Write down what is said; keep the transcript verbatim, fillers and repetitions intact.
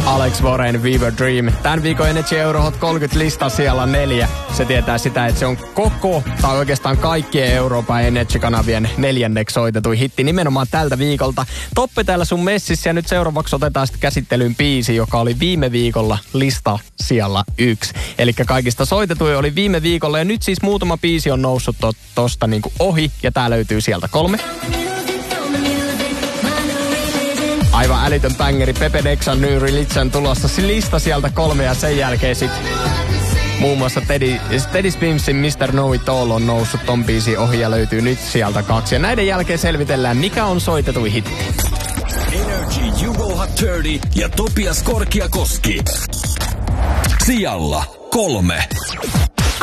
Alex Warren, Fever Dream. Tämän viikon Energy Eurohot kolmekymmentä lista siellä neljä. Se tietää sitä, että se on koko, tai oikeastaan kaikkien Euroopan Energy-kanavien neljänneksi soitetuin hitti nimenomaan tältä viikolta. Toppe täällä sun messissä ja nyt seuraavaksi otetaan sitten käsittelyyn biisi, joka oli viime viikolla lista siellä yksi. Eli kaikista soitetuin oli viime viikolla ja nyt siis muutama biisi on noussut to, tosta niinku ohi ja tää löytyy sieltä kolme. Aivan älytön bängeri, Pepe Dexan New Religion tulossa lista sieltä kolme ja sen jälkeen sit muun muassa Teddy, Teddy Spinsin mister Know It All on noussut ton biisin ohi ja löytyy nyt sieltä kaksi. Ja näiden jälkeen selvitellään, mikä on soitetuin hitti. Energy Jugo Hot kolmekymmentä ja Topias Korkiakoski. Sijalla kolme.